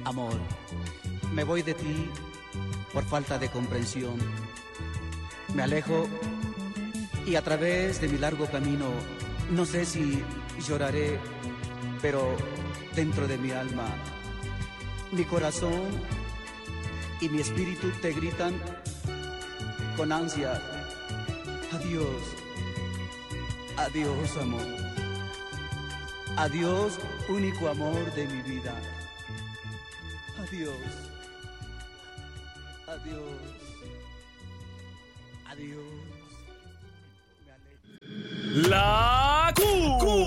Amor, me voy de ti por falta de comprensión. Me alejo y a través de mi largo camino, no sé si lloraré, pero dentro de mi alma, mi corazón y mi espíritu te gritan con ansia: adiós, adiós amor, adiós único amor de mi vida, adiós, adiós, adiós. La